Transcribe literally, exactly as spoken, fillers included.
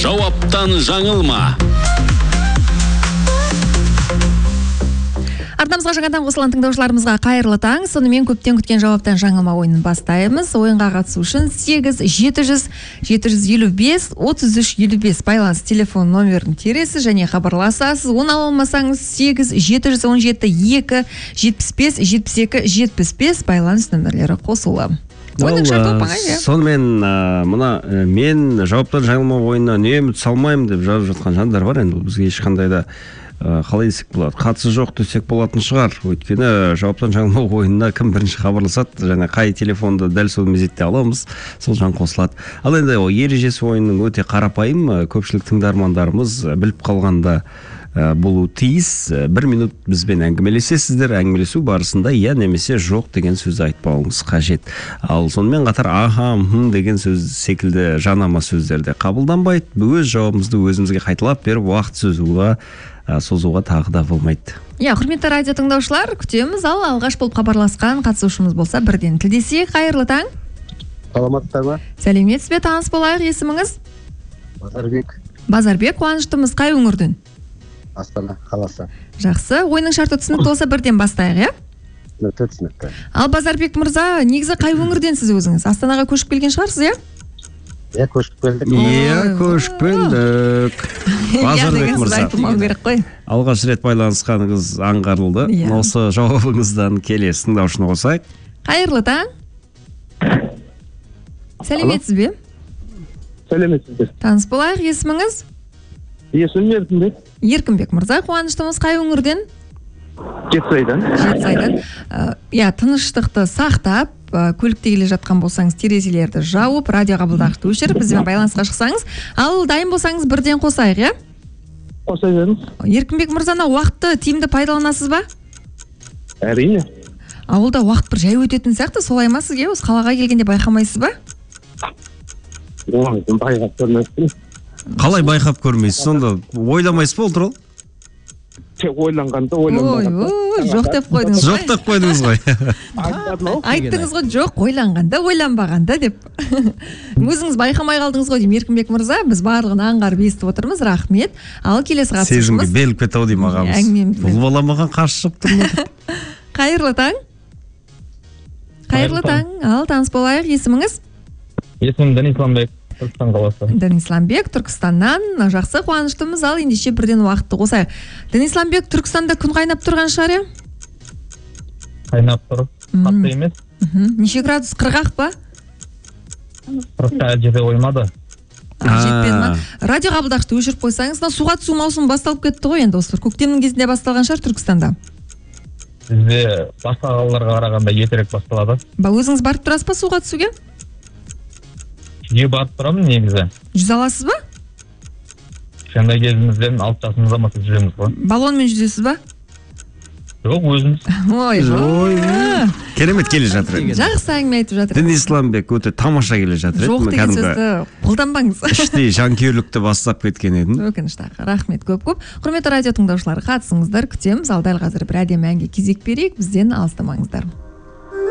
Жауаптан жаңылма. Артымызға жаңадан қосылған тыңдаушыларымызға қайырлы таң. Сонымен көптен күткен жауаптан жаңылма ойынын бастаймыз. Ойынға қатысу үшін сегіз жеті жүз жеті жүз елу бес отыз үш елу бес байланыс телефон номерін тересіз және хабарласасыз. Оны ала алмасаңыз сегіз жеті жүз он жеті екі жетпіс бес жетпіс екі жетпіс бес байланыс нөмірлері қосылы. Сонымен мына мен жауаптан жаңылма ойынына үнемі салмаймын деп жазып жатқан жандар бар. Енді бізге ешқандай да қалай десек болады, қатысы жоқ десек болатын шығар. Өйткені жауаптан жаңылма ойынына кім бірінші хабарласады, және қай телефонды дәл сол мезетте аламыз, сол жан қосылады. Ал енді ережесі ойынның өте қарапайым, көпшілік тыңдармандарымыз біліп қалғанда болу тиіс. Бір минут бізбен әңгімелесесіздер, әңгімелесу барысында иә немесе жоқ деген сөзді айтпауыңыз қажет. Ал сонымен қатар аха, хм деген сөз секілді жанама сөздерді қабылданбайды. Өз жауабымызды өзімізге қайталап беріп, уақыт созуға созуға тағы да болмайды. Иә, құрметті радио тыңдаушылар, күтеміз. Ал алғаш болып хабарласқан қатысушымыз болса, бірден тілдесек. Қайырлы таң. Саламатсыздар ма? Сәлеметсіз бе? Таныс болайық, есіміңіз? Базарбек. Базарбек, қуаныштымыз. Қай өңірден? Астана қаласы. Жақсы. Ойынның шарты түсінікті болса, бірден бастайық, иә? Түсінікті. Ал Базарбек мырза, негізі қай өңірденсіз өзіңіз? Астанаға көшіп келген шығарсыз, иә? Иә, көшіп келдік. Иә, көшіп келдік. Базарбек мырза. Алғаш рет байланысқаныңыз аңғарылды. Осы жауабыңыздан келесі тыңдаушыны қосайық. Қайырлы таң. Сәлеметсіз бе? Сәлеметсіз бе? Таныс болайық, есіміңіз? Есімім Еркінбек. Еркінбек мырза, қуаныштымыз. Қай өңірден? Жетісайдан. Жетісайдан. Иә, тыныштықты сақтап, көлікте келе жатқан болсаңыз, терезелерді жауып, радио қабылдақты өшіріп, бізбен байланысқа шықсаңыз, ал дайын болсаңыз бірден қосайық, иә? Қосай беріңіз. Еркінбек мырзана, уақытты тиімді пайдаланасыз ба? Әрине. Ауылда уақыт бір жай өтетін сияқты, солай ма сізге? Осы қалаға келгенде байқамайсыз ба? Ой, байқап көрмейсіз. Қалай байқап көрмейсіз? Сонда ойламайсыз ба ол? Тек ойланғанда ойланбаған. Ой, жоқ деп қойдыңыз ғой. Жоқ деп қойдыңыз ғой. Айттыңыз ғой, жоқ ойланғанда, ойланбағанда деп. Өзіңіз байқамай қалдыңыз ғой деймін, Еркінбек мырза. Біз барлығын аңғарып естіп отырмыз. Рахмет. Ал келесі қатысушымыз. Сезімге беліп кетті ау деймін ағамыз. Бұл бала маған қарсы шығып тұр ма? Қайырлы таң. Қайырлы таң. Ал таныс болайық, есіміңіз? Есімім Данисламбек. Түркістан қаласы. Данисламбек, Түркістаннан. Жақсы, қуаныштымыз. Ал ендеше бірден уақытты қосайық. Данисламбек, Түркістанда күн қайнап тұрған шығар, е? Қайнап тұр. Қатты емес. Неше градус? қырық па? қырыққа жете қоймады. Жетпеді ма? Радио қабылдақты өшіріп қойсаңыз, суға түсу маусымы басталып кетті ғой енді. Осы көктемнің кезінде басталған шығар Түркістанда. Бізде басқа қалаларға қарағанда ертерек басталады. Ба, өзіңіз барып тұрасыз ба суға түсуге? Жиі барып тұрамын негізі. Жүз аласыз ба? Кішкентай кезімізден алты жасымызда маса жүземіз ғой. Баллонмен жүзесіз ба? Жоқ, өзіміз. Ой, ой. Керемет келе жатыр. Жақсы әңгіме айтып жатыр. Данисламбек өте тамаша келе жатыр. Жоқ деген сөзді қолданбаңыз. Іштей жанкүйерлікті бастап кеткен едім. Өкінішті. Рахмет көп-көп. Құрметті радио тыңдаушылар, қатысыңыздар, күтеміз. Ал дәл қазір бір әдемі әнге кезек берейік. Бізден алыстамаңыздар.